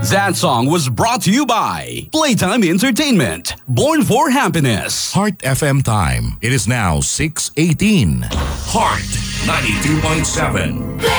That song was brought to you by Playtime Entertainment, born for happiness. Heart FM time. It is now 6:18. Heart 92.7.